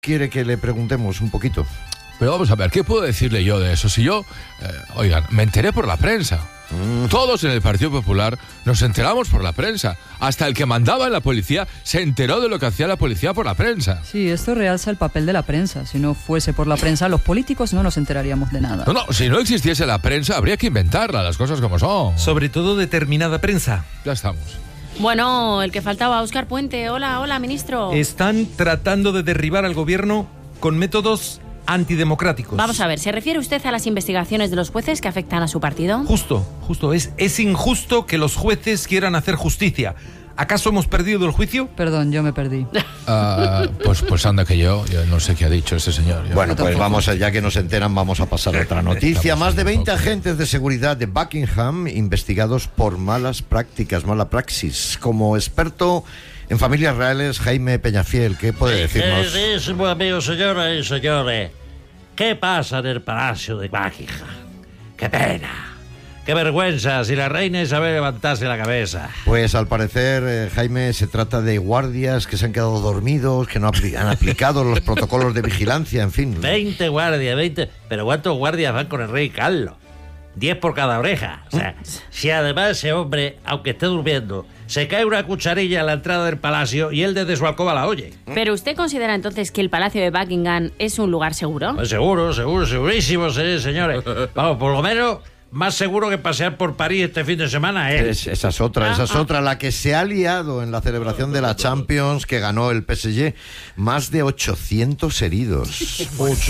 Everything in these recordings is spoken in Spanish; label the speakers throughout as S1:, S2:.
S1: quiere que le preguntemos un poquito.
S2: Pero vamos a ver, ¿qué puedo decirle yo de eso? Si yo, oigan, me enteré por la prensa. Todos en el Partido Popular nos enteramos por la prensa. Hasta el que mandaba en la policía se enteró de lo que hacía la policía por la prensa.
S3: Sí, esto realza el papel de la prensa. Si no fuese por la prensa, los políticos no nos enteraríamos de nada.
S2: No, si no existiese la prensa, habría que inventarla, las cosas como son.
S4: Sobre todo determinada prensa.
S2: Ya estamos.
S5: Bueno, el que faltaba, Óscar Puente. Hola, ministro.
S4: Están tratando de derribar al gobierno con métodos antidemocráticos.
S5: Vamos a ver, ¿se refiere usted a las investigaciones de los jueces que afectan a su partido?
S4: Justo. Es injusto que los jueces quieran hacer justicia. ¿Acaso hemos perdido el juicio?
S3: Perdón, yo me perdí.
S2: Pues anda que yo no sé qué ha dicho ese señor.
S1: Bueno, pues vamos, ya que nos enteran, vamos a pasar a otra noticia. Más de 20 agentes de seguridad de Buckingham investigados por mala praxis. Como experto en familias reales, Jaime Peñafiel, ¿qué puede decirnos?
S6: Queridísimo amigo, señoras y señores, ¿qué pasa en el Palacio de Buckingham? ¡Qué pena! ¡Qué vergüenza si la reina Isabel levantase la cabeza!
S1: Pues al parecer, Jaime, se trata de guardias que se han quedado dormidos, que no han aplicado los protocolos de vigilancia, en fin.
S6: 20 guardias, 20... ¿Pero cuántos guardias van con el rey Carlos? 10 por cada oreja. O sea, si además ese hombre, aunque esté durmiendo, se cae una cucharilla a la entrada del palacio y él desde su alcoba la oye.
S5: ¿Pero usted considera entonces que el Palacio de Buckingham es un lugar seguro?
S6: Pues segurísimo, señores. Vamos, por lo menos más seguro que pasear por París este fin de semana, ¿eh?
S1: Esa es otra, la que se ha liado en la celebración de la Champions que ganó el PSG. Más de 800 heridos.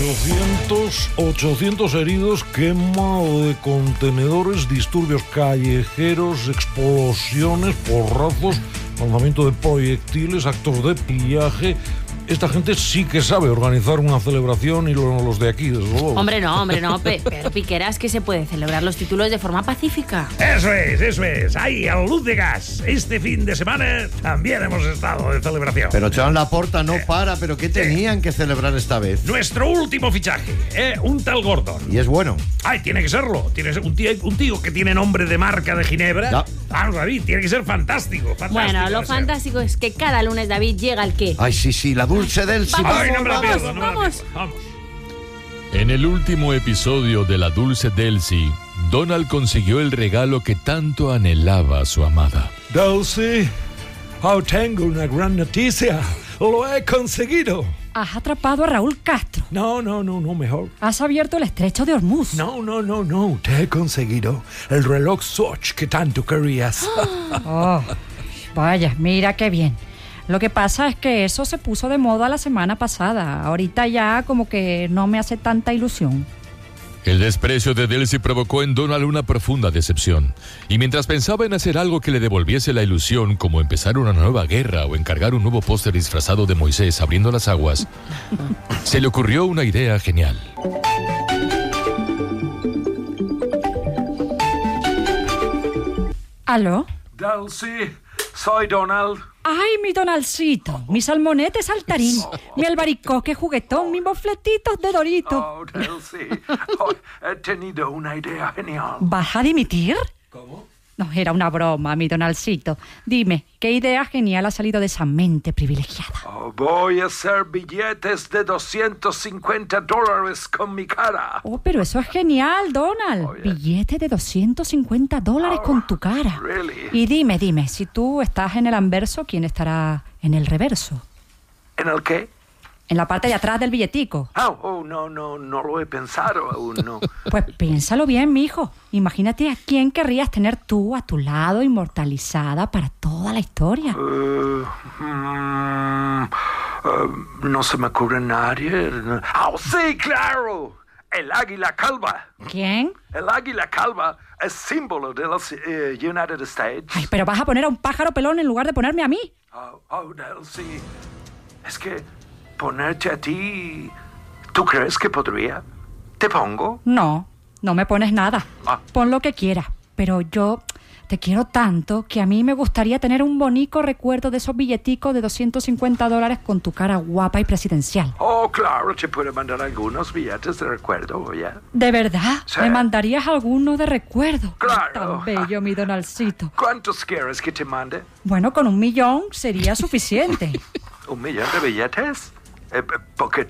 S7: 800 heridos, quema de contenedores, disturbios callejeros, explosiones, porrazos, lanzamiento de proyectiles, actos de pillaje. Esta gente sí que sabe organizar una celebración y los de aquí, desde luego.
S5: Hombre, no, pero Piqueras, que se puede celebrar los títulos de forma pacífica.
S8: Eso es. Ahí, a la luz de gas. Este fin de semana también hemos estado de celebración.
S1: Pero Joan Laporta no para, ¿pero qué tenían que celebrar esta vez?
S8: Nuestro último fichaje, un tal Gordon.
S1: Y es bueno.
S8: Ay, tiene que serlo. Tiene que ser un tío que tiene nombre de marca de Ginebra.
S1: Ya.
S8: Vamos, David, tiene que ser fantástico.
S5: Bueno, lo fantástico es que cada lunes, David, llega el qué.
S1: Ay, sí, la dulce del
S8: Ay, no me la pierdo,
S5: vamos.
S9: En el último episodio de La Dulce Delcy, Donald consiguió el regalo que tanto anhelaba su amada.
S7: Delcy, tengo una gran noticia. Lo he conseguido.
S3: Has atrapado a Raúl Castro.
S7: No, mejor.
S3: Has abierto el estrecho de Hormuz.
S7: No. Te he conseguido el reloj Swatch que tanto querías.
S3: Oh, vaya, mira qué bien. Lo que pasa es que eso se puso de moda la semana pasada. Ahorita ya como que no me hace tanta ilusión.
S9: El desprecio de Delcy provocó en Donald una profunda decepción. Y mientras pensaba en hacer algo que le devolviese la ilusión, como empezar una nueva guerra o encargar un nuevo póster disfrazado de Moisés abriendo las aguas, se le ocurrió una idea genial.
S3: ¿Aló?
S7: Delcy, soy Donald.
S3: ¡Ay, mi Donaldcito! Mi salmonete saltarín, mi albaricoque juguetón, mis mofletitos de Dorito.
S7: Oh, Delcy, he tenido una idea genial.
S3: ¿Vas a dimitir?
S7: ¿Cómo?
S3: No, era una broma, mi Donaldcito. Dime, ¿qué idea genial ha salido de esa mente privilegiada?
S7: Voy a hacer billetes de $250 con mi cara.
S3: Oh, pero eso es genial, Donald.
S7: Oh, yeah.
S3: Billete de $250 con tu cara.
S7: Really?
S3: Y dime, si tú estás en el anverso, ¿quién estará en el reverso?
S7: ¿En el qué?
S3: En la parte de atrás del billetico.
S7: No lo he pensado aún, no.
S3: Pues piénsalo bien, mijo. Imagínate a quién querrías tener tú a tu lado, inmortalizada para toda la historia.
S7: No se me ocurre nadie. Sí, claro. El águila calva.
S3: ¿Quién?
S7: El águila calva es símbolo de los United States.
S3: Ay, pero vas a poner a un pájaro pelón en lugar de ponerme a mí.
S7: Delcy. Es que ponerte a ti... ¿Tú crees que podría? ¿Te pongo?
S3: No me pones nada. Pon lo que quieras. Pero yo te quiero tanto que a mí me gustaría tener un bonito recuerdo de esos billeticos de $250 con tu cara guapa y presidencial.
S7: Oh, claro, te puedo mandar algunos billetes de recuerdo, ¿ya?
S3: ¿De verdad?
S7: Sí.
S3: ¿Me mandarías alguno de recuerdo?
S7: Claro.
S3: Tan bello, mi Donaldcito.
S7: ¿Cuántos quieres que te mande?
S3: Bueno, con 1 millón sería suficiente.
S7: ¿1 millón de billetes?
S10: Porque